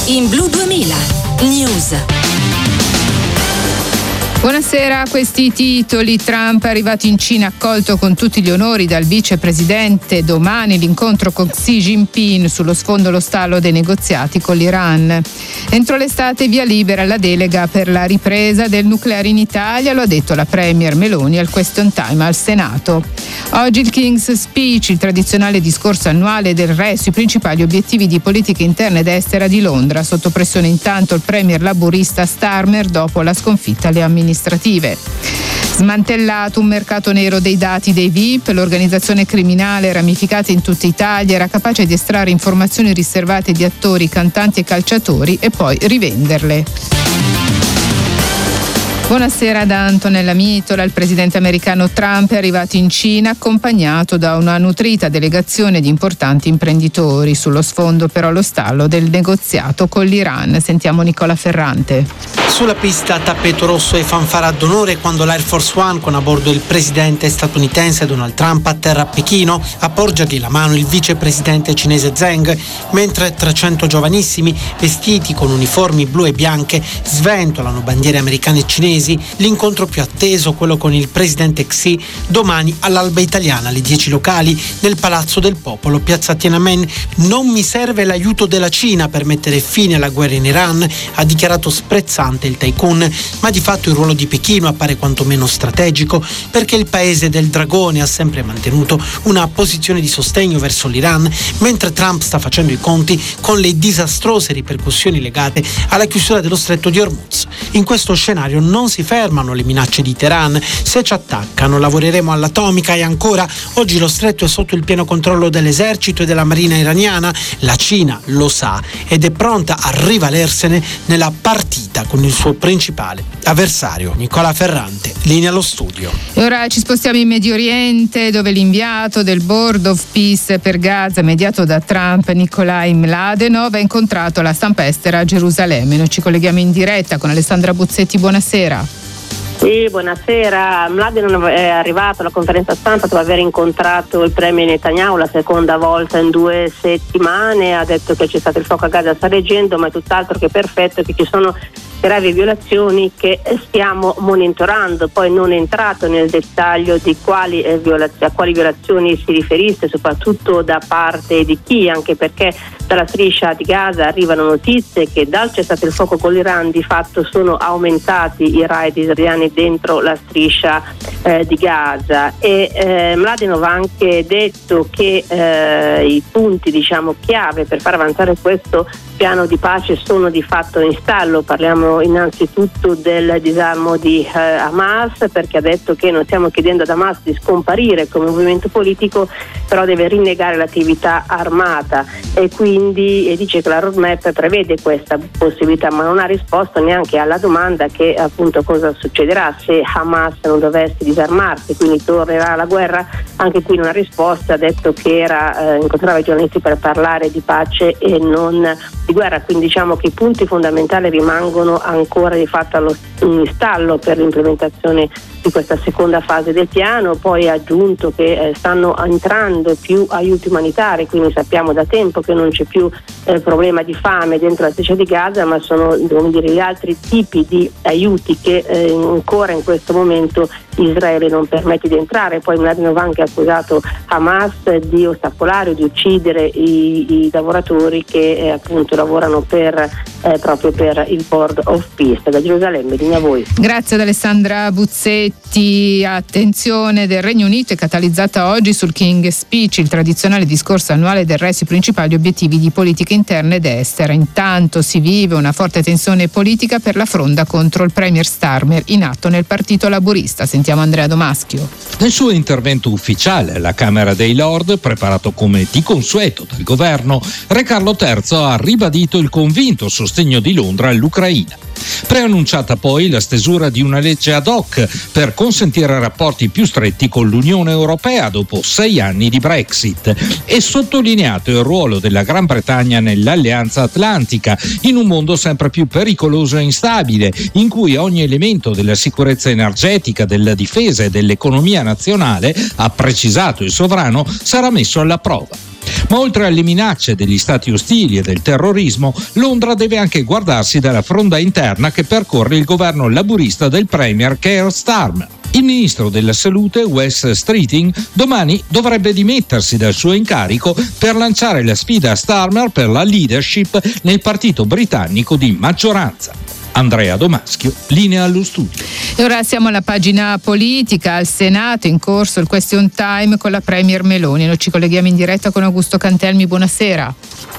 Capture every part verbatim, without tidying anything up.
in Blu duemila News. Buonasera, questi i titoli. Trump è arrivato in Cina accolto con tutti gli onori dal vicepresidente. Domani l'incontro con Xi Jinping, sullo sfondo lo stallo dei negoziati con l'Iran. Entro l'estate via libera alla delega per la ripresa del nucleare in Italia, lo ha detto la premier Meloni al question time al Senato. Oggi il King's Speech, il tradizionale discorso annuale del re sui principali obiettivi di politica interna ed estera di Londra. Sotto pressione intanto il premier laburista Starmer dopo la sconfitta alle amministrative. Smantellato un mercato nero dei dati dei V I P, l'organizzazione criminale ramificata in tutta Italia era capace di estrarre informazioni riservate di attori, cantanti e calciatori e poi rivenderle. Buonasera da Antonella Mitola. Il presidente americano Trump è arrivato in Cina accompagnato da una nutrita delegazione di importanti imprenditori. Sullo sfondo però lo stallo del negoziato con l'Iran. Sentiamo Nicola Ferrante. Sulla pista tappeto rosso e fanfara d'onore quando l'Air Force One, con a bordo il presidente statunitense Donald Trump, atterra a Pechino a porgergli la mano il vicepresidente cinese Zheng, mentre trecento giovanissimi vestiti con uniformi blu e bianche sventolano bandiere americane e cinesi. L'incontro più atteso, quello con il presidente Xi, domani all'alba italiana alle dieci locali nel Palazzo del Popolo, piazza Tiananmen. Non mi serve l'aiuto della Cina per mettere fine alla guerra in Iran, ha dichiarato sprezzante il tycoon, ma di fatto il ruolo di Pechino appare quantomeno strategico perché il paese del dragone ha sempre mantenuto una posizione di sostegno verso l'Iran, mentre Trump sta facendo i conti con le disastrose ripercussioni legate alla chiusura dello stretto di Hormuz. In questo scenario non si fermano le minacce di Teheran. Se ci attaccano lavoreremo all'atomica, e ancora oggi lo stretto è sotto il pieno controllo dell'esercito e della marina iraniana. La Cina lo sa ed è pronta a rivalersene nella partita con il suo principale avversario. Nicola Ferrante, linea allo studio. E ora ci spostiamo in Medio Oriente, dove l'inviato del Board of Peace per Gaza, mediato da Trump, Nikolai Mladenov, ha incontrato la stampa estera a Gerusalemme. Noi ci colleghiamo in diretta con Alessandra Buzzetti. Buonasera. Sì, buonasera. Mladenov è arrivato alla conferenza stampa dopo aver incontrato il premier Netanyahu la seconda volta in due settimane. Ha detto che c'è stato il fuoco a Gaza, sta reggendo, ma è tutt'altro che perfetto, che ci sono gravi violazioni che stiamo monitorando. Poi non è entrato nel dettaglio di quali eh, violaz- a quali violazioni si riferisse, soprattutto da parte di chi, anche perché dalla striscia di Gaza arrivano notizie che dal cessate il fuoco con l'Iran di fatto sono aumentati i raid israeliani dentro la striscia eh, di Gaza. E eh, Mladenov ha anche detto che eh, i punti, diciamo, chiave per far avanzare questo piano di pace sono di fatto in stallo. Parliamo innanzitutto del disarmo di eh, Hamas, perché ha detto che non stiamo chiedendo ad Hamas di scomparire come movimento politico, però deve rinnegare l'attività armata, e quindi e dice che la roadmap prevede questa possibilità, ma non ha risposto neanche alla domanda che appunto cosa succederà se Hamas non dovesse disarmarsi, quindi tornerà la guerra. Anche qui non ha risposto, ha detto che era eh, incontrava i giornalisti per parlare di pace e non di guerra, quindi diciamo che i punti fondamentali rimangono ancora di fatto allo in stallo per l'implementazione di questa seconda fase del piano. Poi ha aggiunto che eh, stanno entrando più aiuti umanitari, quindi sappiamo da tempo che non c'è più eh, problema di fame dentro la striscia di Gaza, ma sono, come dire, gli altri tipi di aiuti che eh, ancora in questo momento Israele non permette di entrare. Poi Mladenov ha anche accusato Hamas di ostacolare o di uccidere i, i lavoratori che eh, appunto lavorano per eh, proprio per il Board of Peace. Da Gerusalemme, linea a voi. Grazie ad Alessandra Buzzetti. Attenzione del Regno Unito è catalizzata oggi sul King's Speech, il tradizionale discorso annuale del re sui principali obiettivi di politica interna ed estera. Intanto si vive una forte tensione politica per la fronda contro il premier Starmer in atto nel Partito Laburista. Sentiamo Andrea Domaschio. Nel suo intervento ufficiale alla Camera dei Lord, preparato come di consueto dal governo, Re Carlo terzo ha ribadito il convinto sostegno di Londra all'Ucraina. Preannunciata poi la stesura di una legge ad hoc per consentire rapporti più stretti con l'Unione Europea dopo sei anni di Brexit, e sottolineato il ruolo della Gran Bretagna nell'Alleanza Atlantica in un mondo sempre più pericoloso e instabile, in cui ogni elemento della sicurezza energetica, della difesa e dell'economia nazionale, ha precisato il sovrano, sarà messo alla prova. Ma oltre alle minacce degli stati ostili e del terrorismo, Londra deve anche guardarsi dalla fronda interna che percorre il governo laburista del premier Keir Starmer. Il ministro della Salute, Wes Streeting, domani dovrebbe dimettersi dal suo incarico per lanciare la sfida a Starmer per la leadership nel partito britannico di maggioranza. Andrea Domaschio, linea allo studio. E ora siamo alla pagina politica. Al Senato in corso il question time con la Premier Meloni. Noi ci colleghiamo in diretta con Augusto Cantelmi. Buonasera.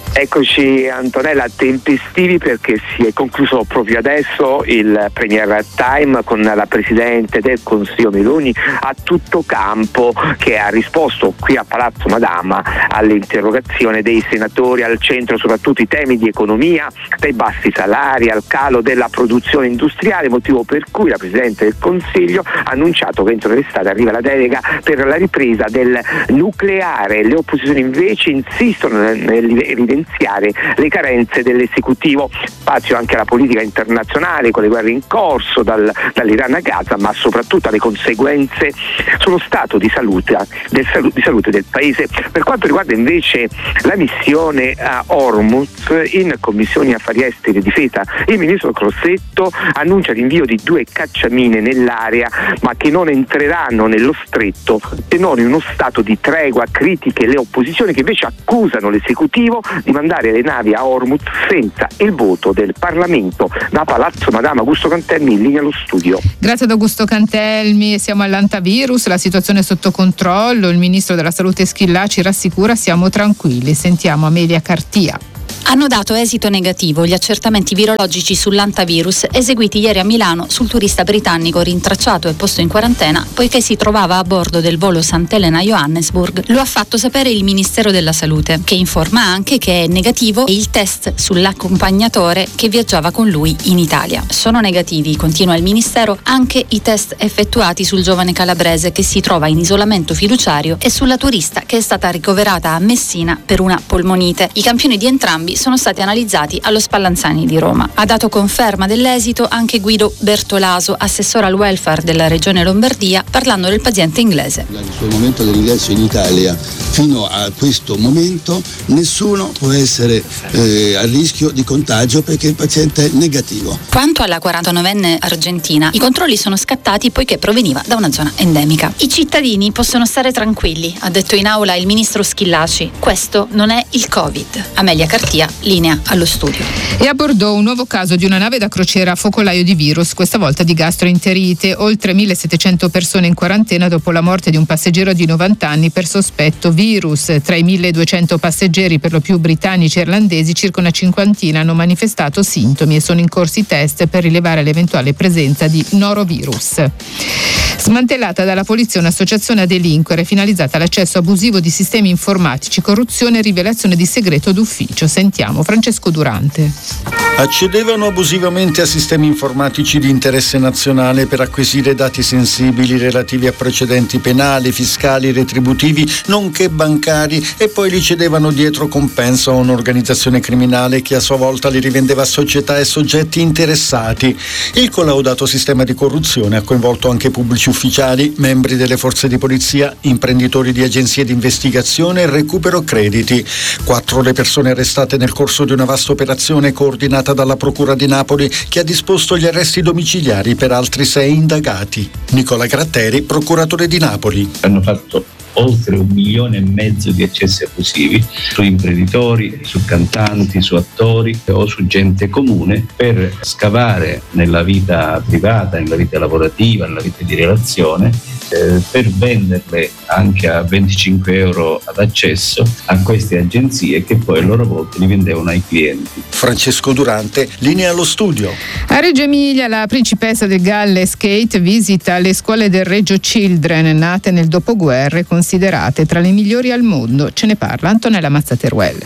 Eccoci Antonella, tempestivi perché si è concluso proprio adesso il Premier Time con la Presidente del Consiglio Meloni a tutto campo, che ha risposto qui a Palazzo Madama all'interrogazione dei senatori, al centro soprattutto i temi di economia, dai bassi salari al calo della produzione industriale, motivo per cui la Presidente del Consiglio ha annunciato che entro l'estate arriva la delega per la ripresa del nucleare. Le opposizioni invece insistono nell'evidenziare le carenze dell'esecutivo, spazio anche alla politica internazionale con le guerre in corso dal, dall'Iran a Gaza, ma soprattutto alle conseguenze sullo stato di salute del, di salute del paese. Per quanto riguarda invece la missione a Hormuz, in Commissioni Affari Esteri e Difesa il ministro Crosetto annuncia l'invio di due cacciamine nell'area, ma che non entreranno nello stretto se non in uno stato di tregua. Critiche le opposizioni, che invece accusano l'esecutivo di mandare le navi a Hormuz senza il voto del Parlamento. Da Palazzo Madama, Augusto Cantelmi, in linea allo studio. Grazie ad Augusto Cantelmi. Siamo all'antivirus, la situazione è sotto controllo, il ministro della Salute Schillaci rassicura, siamo tranquilli. Sentiamo Amelia Cartia. Hanno dato esito negativo gli accertamenti virologici sull'antivirus eseguiti ieri a Milano sul turista britannico rintracciato e posto in quarantena poiché si trovava a bordo del volo Sant'Elena-Johannesburg. Lo ha fatto sapere il Ministero della Salute, che informa anche che è negativo il test sull'accompagnatore che viaggiava con lui in Italia. Sono negativi, continua il Ministero, anche i test effettuati sul giovane calabrese che si trova in isolamento fiduciario e sulla turista che è stata ricoverata a Messina per una polmonite. I campioni di entrambi sono stati analizzati allo Spallanzani di Roma. Ha dato conferma dell'esito anche Guido Bertolaso, assessore al welfare della Regione Lombardia, parlando del paziente inglese. Dal suo momento dell'ingresso in Italia fino a questo momento nessuno può essere eh, a rischio di contagio perché il paziente è negativo. Quanto alla quarantanovenne argentina, i controlli sono scattati poiché proveniva da una zona endemica. I cittadini possono stare tranquilli, ha detto in aula il ministro Schillaci. Questo non è il Covid. Amelia Cartia, linea allo studio. E a Bordeaux un nuovo caso di una nave da crociera a focolaio di virus, questa volta di gastroenterite. Oltre millesettecento persone in quarantena dopo la morte di un passeggero di novanta anni per sospetto virus. Tra i milleduecento passeggeri, per lo più britannici e irlandesi, circa una cinquantina hanno manifestato sintomi e sono in corso i test per rilevare l'eventuale presenza di norovirus. Smantellata dalla polizia un'associazione a delinquere finalizzata all'accesso abusivo di sistemi informatici, corruzione e rivelazione di segreto d'ufficio. Sentiamo Francesco Durante. Accedevano abusivamente a sistemi informatici di interesse nazionale per acquisire dati sensibili relativi a precedenti penali, fiscali, retributivi, nonché bancari, e poi li cedevano dietro compenso a un'organizzazione criminale che a sua volta li rivendeva a società e soggetti interessati. Il collaudato sistema di corruzione ha coinvolto anche pubblici ufficiali, membri delle forze di polizia, imprenditori di agenzie di investigazione e recupero crediti. Quattro le persone arrestate nel corso di una vasta operazione coordinata dalla Procura di Napoli, che ha disposto gli arresti domiciliari per altri sei indagati. Nicola Gratteri, procuratore di Napoli. Hanno fatto oltre un milione e mezzo di accessi abusivi su imprenditori, su cantanti, su attori o su gente comune, per scavare nella vita privata, nella vita lavorativa, nella vita di relazione, eh, per venderle anche a venticinque euro ad accesso a queste agenzie, che poi a loro volta li vendevano ai clienti. Francesco Durante, linea allo studio. A Reggio Emilia la principessa del Galles Kate visita le scuole del Reggio Children, nate nel dopoguerra e considerate tra le migliori al mondo. Ce ne parla Antonella Mazzateruel.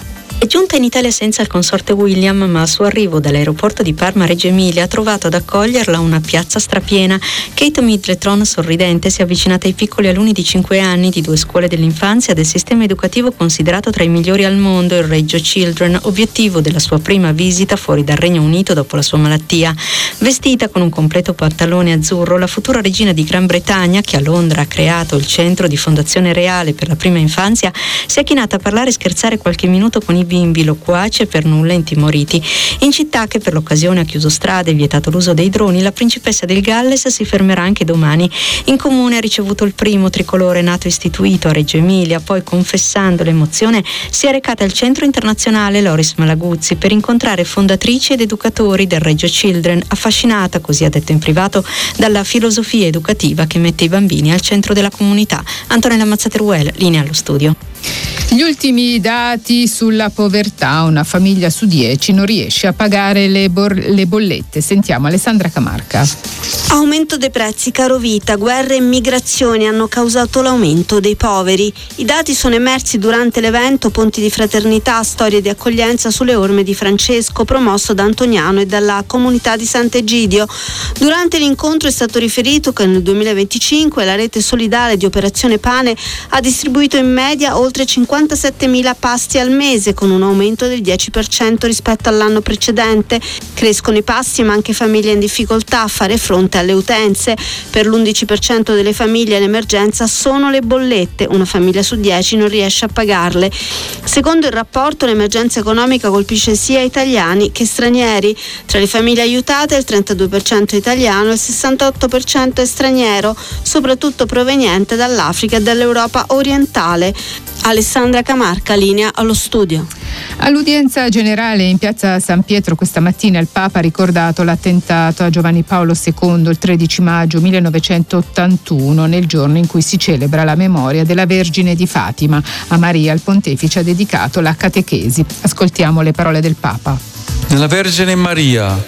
È giunta in Italia senza il consorte William, ma al suo arrivo dall'aeroporto di Parma Reggio Emilia ha trovato ad accoglierla una piazza strapiena. Kate Middleton, sorridente, si è avvicinata ai piccoli alunni di cinque anni di due scuole dell'infanzia del sistema educativo considerato tra i migliori al mondo, il Reggio Children, obiettivo della sua prima visita fuori dal Regno Unito dopo la sua malattia. Vestita con un completo pantalone azzurro, la futura regina di Gran Bretagna, che a Londra ha creato il centro di Fondazione Reale per la prima infanzia, si è chinata a parlare e scherzare qualche minuto con i bimbi loquaci e per nulla intimoriti. In città, che per l'occasione ha chiuso strade e vietato l'uso dei droni, la principessa del Galles si fermerà anche domani. In comune ha ricevuto il primo tricolore nato istituito a Reggio Emilia, poi, confessando l'emozione, si è recata al centro internazionale Loris Malaguzzi per incontrare fondatrici ed educatori del Reggio Children, affascinata, così ha detto in privato, dalla filosofia educativa che mette i bambini al centro della comunità. Antonella Mazzateruel, linea allo studio. Gli ultimi dati sulla povertà: una famiglia su dieci non riesce a pagare le, bor- le bollette. Sentiamo Alessandra Camarca. Aumento dei prezzi, carovita, guerre e migrazioni hanno causato l'aumento dei poveri. I dati sono emersi durante l'evento Ponti di Fraternità, storie di accoglienza sulle orme di Francesco, promosso da Antoniano e dalla comunità di Sant'Egidio. Durante l'incontro è stato riferito che nel duemilaventicinque la rete solidale di Operazione Pane ha distribuito in media oltre cinquantasettemila pasti al mese, con un aumento del dieci per cento rispetto all'anno precedente. Crescono i pasti, ma anche famiglie in difficoltà a fare fronte alle utenze. Per l'undici per cento delle famiglie l'emergenza sono le bollette, una famiglia su dieci non riesce a pagarle. Secondo il rapporto, l'emergenza economica colpisce sia italiani che stranieri. Tra le famiglie aiutate il trentadue per cento è italiano e il sessantotto per cento è straniero, soprattutto proveniente dall'Africa e dall'Europa orientale. Alessandra Camarca, linea allo studio. All'udienza generale in piazza San Pietro questa mattina il Papa ha ricordato l'attentato a Giovanni Paolo secondo il tredici maggio millenovecentottantuno, nel giorno in cui si celebra la memoria della Vergine di Fatima. A Maria il Pontefice ha dedicato la catechesi. Ascoltiamo le parole del Papa. Nella Vergine Maria